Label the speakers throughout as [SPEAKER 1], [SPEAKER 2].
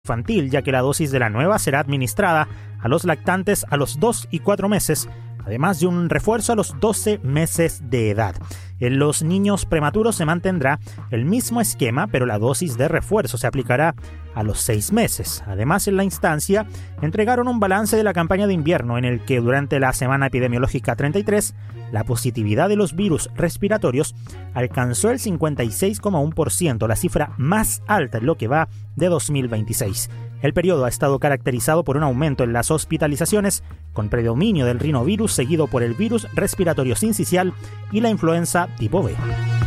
[SPEAKER 1] infantil, ya que la dosis de la nueva será administrada a los lactantes a los 2 y 4 meses, además de un refuerzo a los 12 meses de edad. En los niños prematuros se mantendrá el mismo esquema, pero la dosis de refuerzo se aplicará a los 6 meses. Además, en la instancia, entregaron un balance de la campaña de invierno en el que durante la semana epidemiológica 33, la positividad de los virus respiratorios alcanzó el 56,1%, la cifra más alta en lo que va de 2026. El periodo ha estado caracterizado por un aumento en las hospitalizaciones, con predominio del rinovirus seguido por el virus respiratorio sincicial y la influenza tipo B.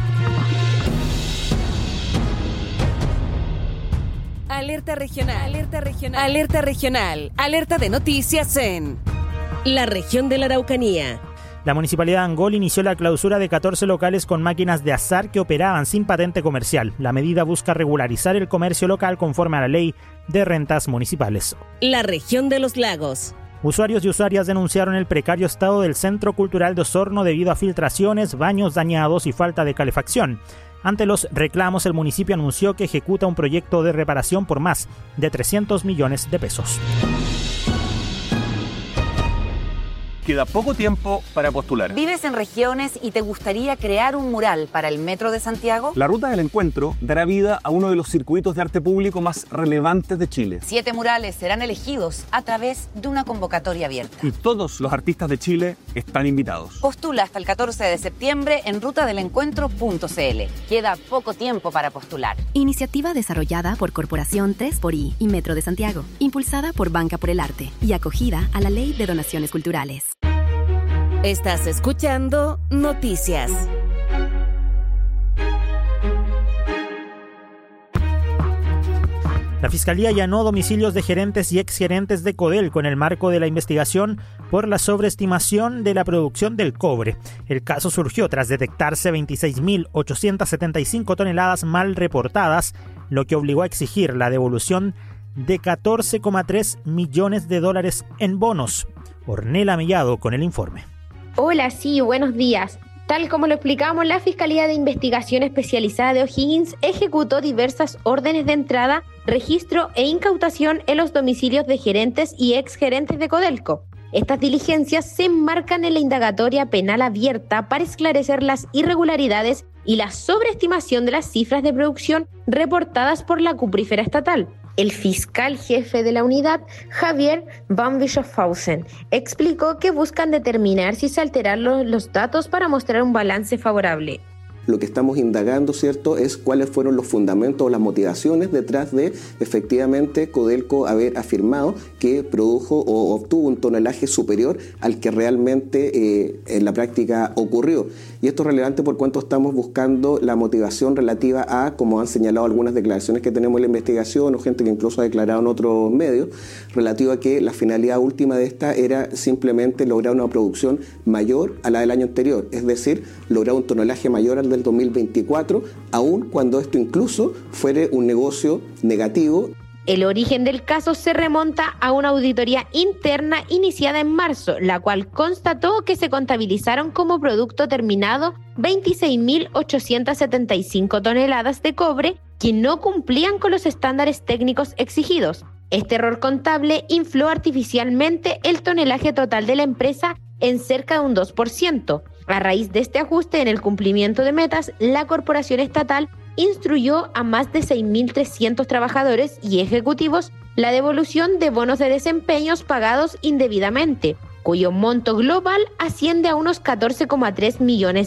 [SPEAKER 2] Alerta regional, alerta regional, alerta regional, alerta de noticias en la región de la Araucanía.
[SPEAKER 1] La Municipalidad de Angol inició la clausura de 14 locales con máquinas de azar que operaban sin patente comercial. La medida busca regularizar el comercio local conforme a la ley de rentas municipales.
[SPEAKER 2] La región de los lagos.
[SPEAKER 1] Usuarios y usuarias denunciaron el precario estado del Centro Cultural de Osorno debido a filtraciones, baños dañados y falta de calefacción. Ante los reclamos, el municipio anunció que ejecuta un proyecto de reparación por más de 300 millones de pesos.
[SPEAKER 3] Queda poco tiempo para postular.
[SPEAKER 4] ¿Vives en regiones y te gustaría crear un mural para el Metro de Santiago?
[SPEAKER 3] La Ruta del Encuentro dará vida a uno de los circuitos de arte público más relevantes de Chile.
[SPEAKER 4] 7 murales serán elegidos a través de una convocatoria abierta.
[SPEAKER 3] Y todos los artistas de Chile están invitados.
[SPEAKER 4] Postula hasta el 14 de septiembre en rutadelencuentro.cl. Queda poco tiempo para postular.
[SPEAKER 5] Iniciativa desarrollada por Corporación 3xI y Metro de Santiago, impulsada por Banca por el Arte y acogida a la Ley de Donaciones Culturales.
[SPEAKER 2] Estás escuchando Noticias.
[SPEAKER 1] La Fiscalía allanó domicilios de gerentes y exgerentes de Codelco en el marco de la investigación por la sobreestimación de la producción del cobre. El caso surgió tras detectarse 26.875 toneladas mal reportadas, lo que obligó a exigir la devolución de $14,3 millones en bonos. Ornella Mellado con el informe.
[SPEAKER 6] Hola, sí, buenos días. Tal como lo explicamos, la Fiscalía de Investigación Especializada de O'Higgins ejecutó diversas órdenes de entrada, registro e incautación en los domicilios de gerentes y exgerentes de Codelco. Estas diligencias se enmarcan en la indagatoria penal abierta para esclarecer las irregularidades y la sobreestimación de las cifras de producción reportadas por la cuprífera estatal. El fiscal jefe de la unidad, Javier Van Bischofhausen, explicó que buscan determinar si se alteraron los datos para mostrar un balance favorable.
[SPEAKER 7] Lo que estamos indagando, ¿cierto?, es cuáles fueron los fundamentos o las motivaciones detrás de, efectivamente, Codelco haber afirmado que produjo o obtuvo un tonelaje superior al que realmente en la práctica ocurrió. Y esto es relevante por cuanto estamos buscando la motivación relativa a, como han señalado algunas declaraciones que tenemos en la investigación o gente que incluso ha declarado en otros medios, relativo a que la finalidad última de esta era simplemente lograr una producción mayor a la del año anterior, es decir, lograr un tonelaje mayor al del 2024, aun cuando esto incluso fuere un negocio negativo.
[SPEAKER 6] El origen del caso se remonta a una auditoría interna iniciada en marzo, la cual constató que se contabilizaron como producto terminado 26.875 toneladas de cobre que no cumplían con los estándares técnicos exigidos. Este error contable infló artificialmente el tonelaje total de la empresa en cerca de un 2%. A raíz de este ajuste en el cumplimiento de metas, la corporación estatal instruyó a más de 6.300 trabajadores y ejecutivos la devolución de bonos de desempeños pagados indebidamente, cuyo monto global asciende a unos $14,3 millones.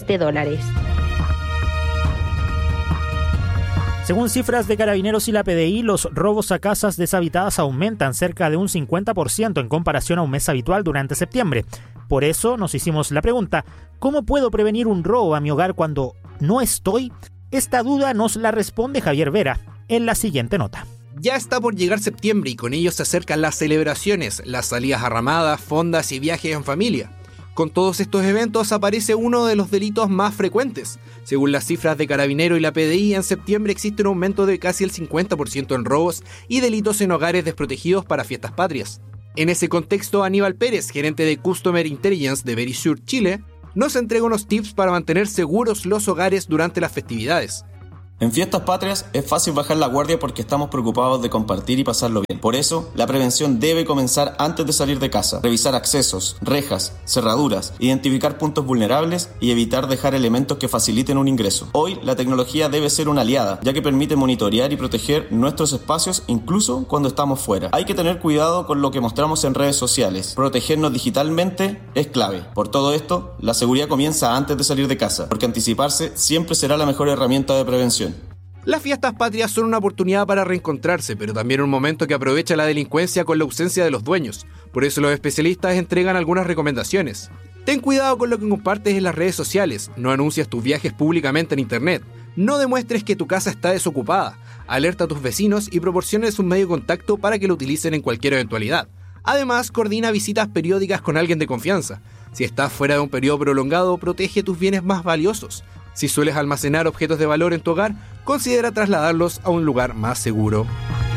[SPEAKER 1] Según cifras de Carabineros y la PDI, los robos a casas deshabitadas aumentan cerca de un 50% en comparación a un mes habitual durante septiembre. Por eso nos hicimos la pregunta, ¿cómo puedo prevenir un robo a mi hogar cuando no estoy? Esta duda nos la responde Javier Vera en la siguiente nota.
[SPEAKER 8] Ya está por llegar septiembre y con ello se acercan las celebraciones, las salidas a ramadas, fondas y viajes en familia. Con todos estos eventos aparece uno de los delitos más frecuentes. Según las cifras de Carabineros y la PDI, en septiembre existe un aumento de casi el 50% en robos y delitos en hogares desprotegidos para fiestas patrias. En ese contexto, Aníbal Pérez, gerente de Customer Intelligence de Verisure Chile, nos entrega unos tips para mantener seguros los hogares durante las festividades.
[SPEAKER 9] En Fiestas Patrias es fácil bajar la guardia porque estamos preocupados de compartir y pasarlo bien. Por eso, la prevención debe comenzar antes de salir de casa. Revisar accesos, rejas, cerraduras, identificar puntos vulnerables y evitar dejar elementos que faciliten un ingreso. Hoy, la tecnología debe ser una aliada, ya que permite monitorear y proteger nuestros espacios incluso cuando estamos fuera. Hay que tener cuidado con lo que mostramos en redes sociales. Protegernos digitalmente es clave. Por todo esto, la seguridad comienza antes de salir de casa, porque anticiparse siempre será la mejor herramienta de prevención.
[SPEAKER 8] Las fiestas patrias son una oportunidad para reencontrarse, pero también un momento que aprovecha la delincuencia con la ausencia de los dueños. Por eso los especialistas entregan algunas recomendaciones. Ten cuidado con lo que compartes en las redes sociales, no anuncias tus viajes públicamente en internet, no demuestres que tu casa está desocupada, alerta a tus vecinos y proporciones un medio de contacto para que lo utilicen en cualquier eventualidad. Además, coordina visitas periódicas con alguien de confianza. Si estás fuera de un periodo prolongado, protege tus bienes más valiosos. Si sueles almacenar objetos de valor en tu hogar, considera trasladarlos a un lugar más seguro.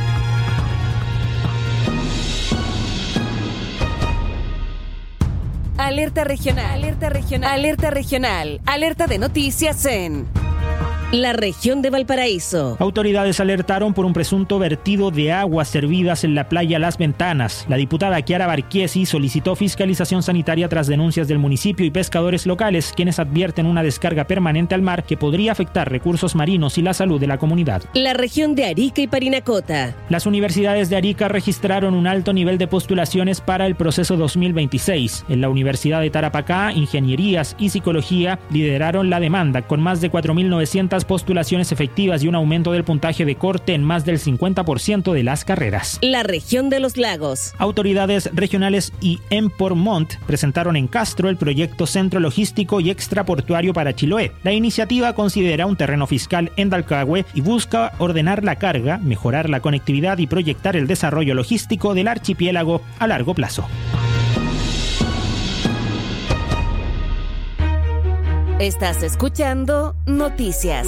[SPEAKER 2] Alerta regional, alerta regional, alerta regional, alerta de noticias en la región de Valparaíso.
[SPEAKER 1] Autoridades alertaron por un presunto vertido de aguas servidas en la playa Las Ventanas. La diputada Chiara Barchiesi solicitó fiscalización sanitaria tras denuncias del municipio y pescadores locales, quienes advierten una descarga permanente al mar que podría afectar recursos marinos y la salud de la comunidad.
[SPEAKER 2] La región de Arica y Parinacota.
[SPEAKER 1] Las universidades de Arica registraron un alto nivel de postulaciones para el proceso 2026. En la Universidad de Tarapacá, Ingenierías y Psicología lideraron la demanda, con más de 4.900 postulaciones efectivas y un aumento del puntaje de corte en más del 50% de las carreras.
[SPEAKER 2] La región de los lagos.
[SPEAKER 1] Autoridades regionales y Empormont presentaron en Castro el proyecto Centro Logístico y Extraportuario para Chiloé. La iniciativa considera un terreno fiscal en Dalcahue y busca ordenar la carga, mejorar la conectividad y proyectar el desarrollo logístico del archipiélago a largo plazo.
[SPEAKER 2] Estás escuchando Noticias.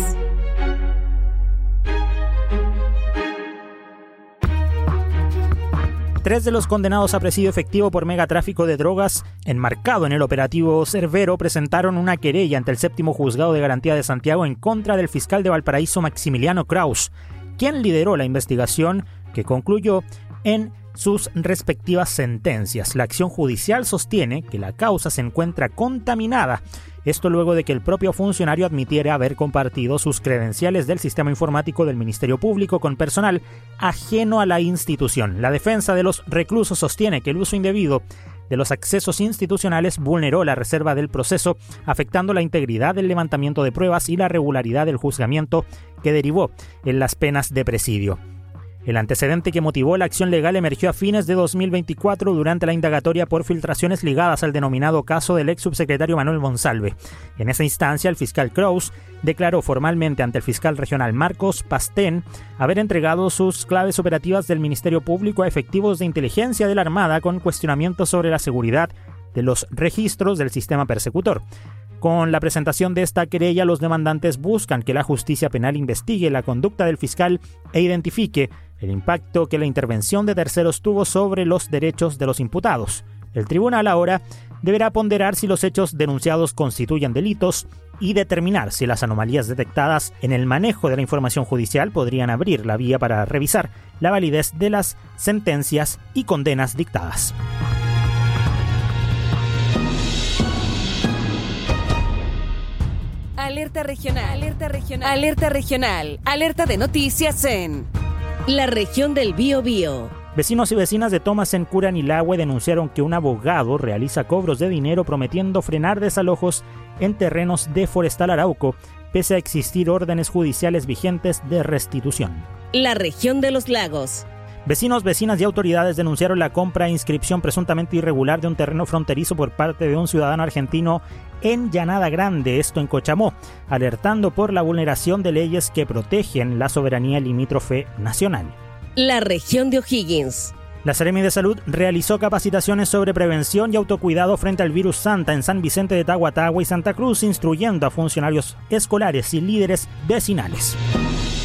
[SPEAKER 1] Tres de los condenados a presidio efectivo por megatráfico de drogas, enmarcado en el operativo Cerbero, presentaron una querella ante el séptimo juzgado de garantía de Santiago en contra del fiscal de Valparaíso Maximiliano Kraus, quien lideró la investigación que concluyó en sus respectivas sentencias. La acción judicial sostiene que la causa se encuentra contaminada. Esto luego de que el propio funcionario admitiera haber compartido sus credenciales del sistema informático del Ministerio Público con personal ajeno a la institución. La defensa de los reclusos sostiene que el uso indebido de los accesos institucionales vulneró la reserva del proceso, afectando la integridad del levantamiento de pruebas y la regularidad del juzgamiento que derivó en las penas de presidio. El antecedente que motivó la acción legal emergió a fines de 2024 durante la indagatoria por filtraciones ligadas al denominado caso del ex subsecretario Manuel Monsalve. En esa instancia, el fiscal Kraus declaró formalmente ante el fiscal regional Marcos Pastén haber entregado sus claves operativas del Ministerio Público a efectivos de inteligencia de la Armada con cuestionamientos sobre la seguridad de los registros del sistema persecutor. Con la presentación de esta querella, los demandantes buscan que la justicia penal investigue la conducta del fiscal e identifique el impacto que la intervención de terceros tuvo sobre los derechos de los imputados. El tribunal ahora deberá ponderar si los hechos denunciados constituyen delitos y determinar si las anomalías detectadas en el manejo de la información judicial podrían abrir la vía para revisar la validez de las sentencias y condenas dictadas.
[SPEAKER 2] Alerta regional, alerta regional, alerta regional, alerta de noticias en la región del Biobío.
[SPEAKER 1] Vecinos y vecinas de Tomás en Curanilahue denunciaron que un abogado realiza cobros de dinero prometiendo frenar desalojos en terrenos de Forestal Arauco, pese a existir órdenes judiciales vigentes de restitución.
[SPEAKER 2] La región de los lagos.
[SPEAKER 1] Vecinos, vecinas y autoridades denunciaron la compra e inscripción presuntamente irregular de un terreno fronterizo por parte de un ciudadano argentino en Llanada Grande, esto en Cochamó, alertando por la vulneración de leyes que protegen la soberanía limítrofe nacional.
[SPEAKER 2] La región de O'Higgins.
[SPEAKER 1] La Seremi de Salud realizó capacitaciones sobre prevención y autocuidado frente al virus Santa en San Vicente de Tahuatahua y Santa Cruz, instruyendo a funcionarios escolares y líderes vecinales.